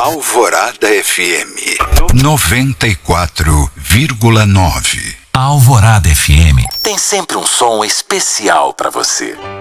Alvorada FM 94,9. A Alvorada FM tem sempre um som especial para você.